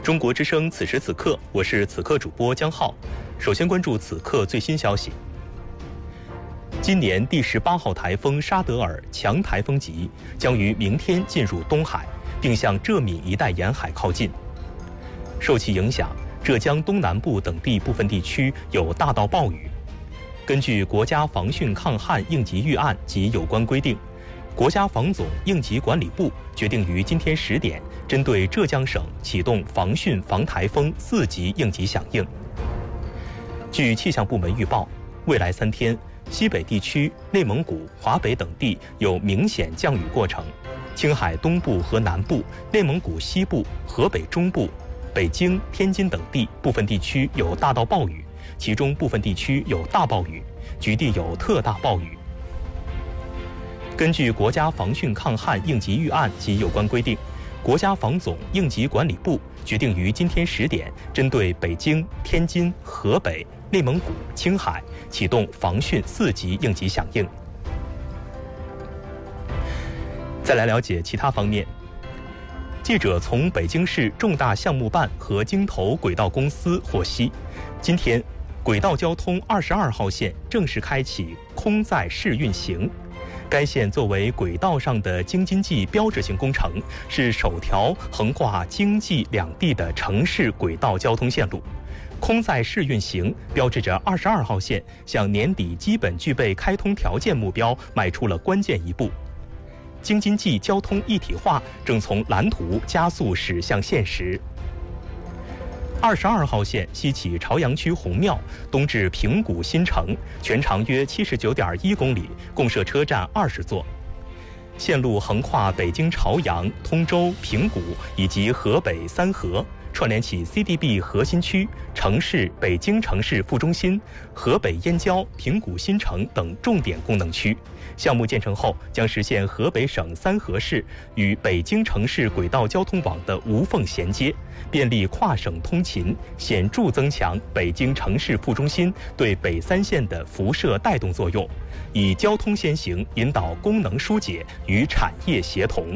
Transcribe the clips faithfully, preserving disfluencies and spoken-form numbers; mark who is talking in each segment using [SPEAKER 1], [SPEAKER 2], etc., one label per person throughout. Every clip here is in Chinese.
[SPEAKER 1] 中国之声此时此刻，我是此刻主播江浩。首先关注此刻最新消息。今年第十八号台风沙德尔强台风级，将于明天进入东海，并向浙闽一带沿海靠近。受其影响，浙江东南部等地部分地区有大到暴雨。根据国家防汛抗旱应急预案及有关规定，国家防总应急管理部决定于今天十点，针对浙江省启动防汛防台风四级应急响应。据气象部门预报，未来三天，西北地区、内蒙古、华北等地有明显降雨过程，青海东部和南部、内蒙古西部、河北中部、北京、天津等地部分地区有大到暴雨，其中部分地区有大暴雨，局地有特大暴雨。根据国家防汛抗旱应急预案及有关规定，国家防总应急管理部决定于今天十点，针对北京、天津、河北、内蒙古、青海启动防汛四级应急响应。再来了解其他方面。记者从北京市重大项目办和京投轨道公司获悉，今天轨道交通二十二号线正式开启空载试运行。该线作为轨道上的京津冀标志性工程，是首条横跨京冀两地的城市轨道交通线路。空载试运行标志着二十二号线向年底基本具备开通条件目标迈出了关键一步。京津冀交通一体化正从蓝图加速驶向现实。二十二号线西起朝阳区红庙，东至平谷新城，全长约七十九点一公里，共设车站二十座。线路横跨北京朝阳、通州、平谷以及河北三河，串联起 C D B 核心区、城市北京城市副中心、河北燕郊、平谷新城等重点功能区。项目建成后，将实现河北省三河市与北京城市轨道交通网的无缝衔接，便利跨省通勤，显著增强北京城市副中心对北三县的辐射带动作用，以交通先行引导功能疏解与产业协同。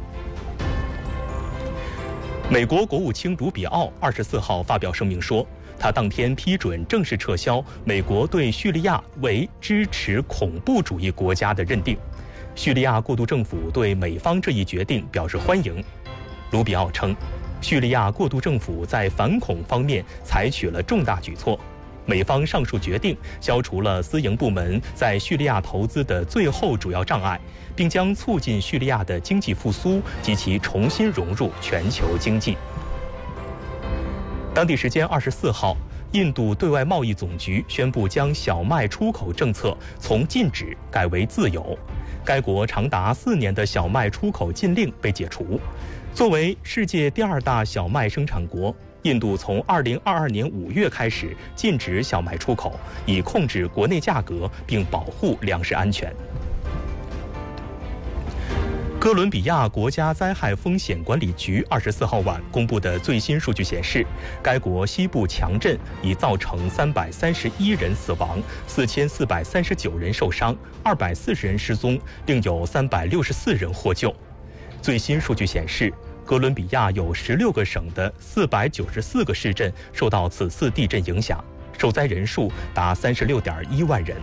[SPEAKER 1] 美国国务卿卢比奥二十四号发表声明说，他当天批准正式撤销美国对叙利亚为支持恐怖主义国家的认定。叙利亚过渡政府对美方这一决定表示欢迎。卢比奥称，叙利亚过渡政府在反恐方面采取了重大举措。美方上述决定消除了私营部门在叙利亚投资的最后主要障碍，并将促进叙利亚的经济复苏及其重新融入全球经济。当地时间二十四号，印度对外贸易总局宣布将小麦出口政策从禁止改为自由，该国长达四年的小麦出口禁令被解除。作为世界第二大小麦生产国，印度从二零二二年五月开始禁止小麦出口，以控制国内价格并保护粮食安全。哥伦比亚国家灾害风险管理局二十四号晚公布的最新数据显示，该国西部强震已造成三百三十一人死亡，四千四百三十九人受伤，二百四十人失踪，另有三百六十四人获救。最新数据显示，哥伦比亚有十六个省的四百九十四个市镇受到此次地震影响，受灾人数达三十六点一万人。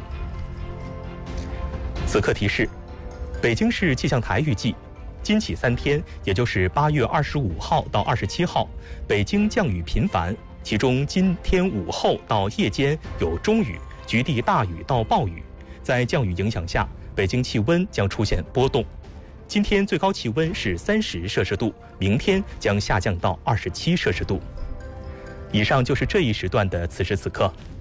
[SPEAKER 1] 此刻提示，北京市气象台预计，今起三天，也就是八月二十五号到二十七号，北京降雨频繁，其中今天午后到夜间有中雨，局地大雨到暴雨。在降雨影响下，北京气温将出现波动。今天最高气温是三十摄氏度，明天将下降到二十七摄氏度。以上就是这一时段的此时此刻，